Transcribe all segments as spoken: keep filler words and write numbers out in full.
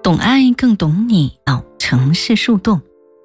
懂爱更懂你，到城市树洞。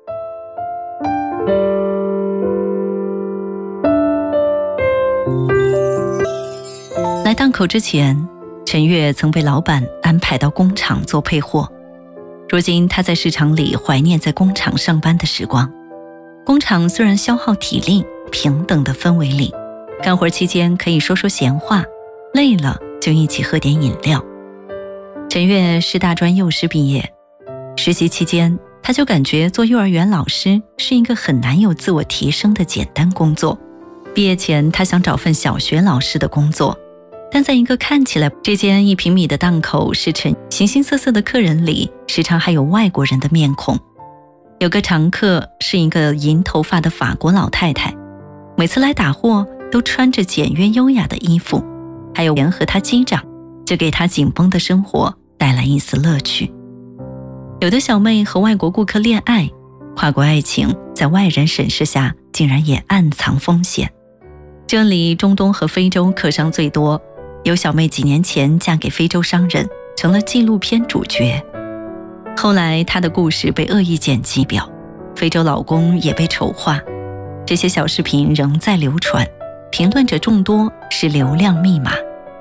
来档口之前，陈月曾被老板安排到工厂做配货。如今她在市场里怀念在工厂上班的时光。工厂虽然消耗体力，平等的氛围里，干活期间可以说说闲话，累了就一起喝点饮料。陈月是大专幼师毕业，实习期间她就感觉做幼儿园老师是一个很难有自我提升的简单工作。毕业前她想找份小学老师的工作，但在一个看起来这间一平米的档口是陈形形色色的客人里，时常还有外国人的面孔。有个常客是一个银头发的法国老太太，每次来打货都穿着简约优雅的衣服，还有人和她击掌，这给她紧绷的生活带来一丝乐趣。有的小妹和外国顾客恋爱，跨国爱情在外人审视下竟然也暗藏风险。这里中东和非洲客商最多，有小妹几年前嫁给非洲商人，成了纪录片主角。后来她的故事被恶意剪辑表，非洲老公也被丑化，这些小视频仍在流传，评论者众多，是流量密码。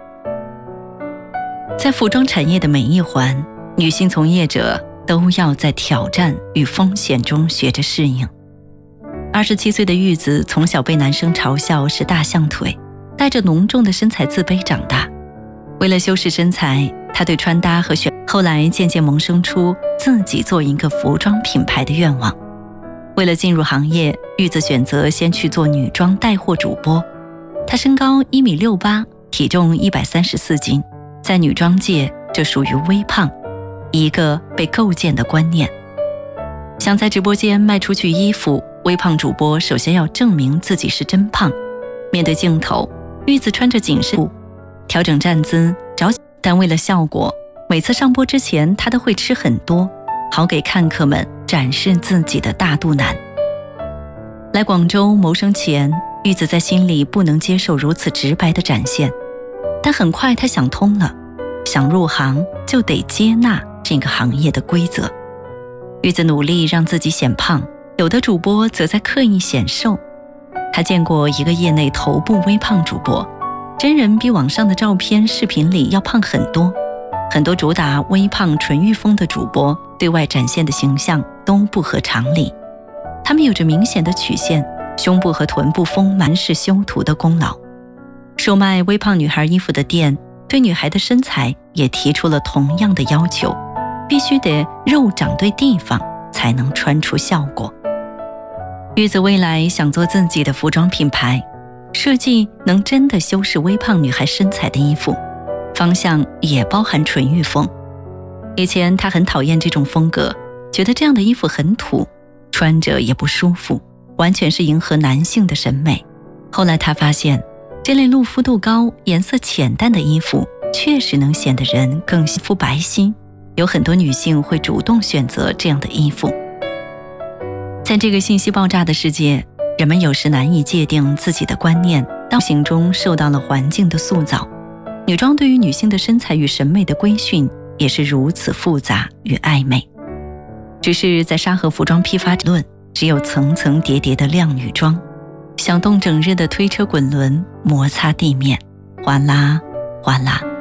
在服装产业的每一环，女性从业者都要在挑战与风险中学着适应。二十七岁的玉子从小被男生嘲笑是大象腿，带着浓重的身材自卑长大。为了修饰身材，她对穿搭和选后来渐渐萌生出自己做一个服装品牌的愿望。为了进入行业，玉子选择先去做女装带货主播。她身高一米六八，体重一百三十四斤，在女装界这属于微胖，一个被构建的观念。想在直播间卖出去衣服，微胖主播首先要证明自己是真胖。面对镜头，玉子穿着紧身裤，调整站姿，找但为了效果，每次上播之前她都会吃很多，好给看客们展示自己的大肚腩。来广州谋生前，玉子在心里不能接受如此直白的展现，但很快她想通了，想入行就得接纳这个行业的规则。玉子努力让自己显胖，有的主播则在刻意显瘦。她见过一个业内头部微胖主播，真人比网上的照片视频里要胖很多。很多主打微胖纯欲风的主播对外展现的形象都不合常理，他们有着明显的曲线，胸部和臀部丰满是修图的功劳。售卖微胖女孩衣服的店对女孩的身材也提出了同样的要求，必须得肉长对地方才能穿出效果。玉子未来想做自己的服装品牌，设计能真的修饰微胖女孩身材的衣服，方向也包含纯欲风。以前她很讨厌这种风格，觉得这样的衣服很土，穿着也不舒服，完全是迎合男性的审美。后来她发现，这类露肤度高、颜色浅淡的衣服确实能显得人更皮肤白皙，有很多女性会主动选择这样的衣服。在这个信息爆炸的世界，人们有时难以界定自己的观念，到行中受到了环境的塑造。女装对于女性的身材与审美的规训也是如此复杂与暧昧。只是在沙河服装批发论，只有层层叠叠的靓女装，想动整日的推车滚轮摩擦地面，哗啦哗啦。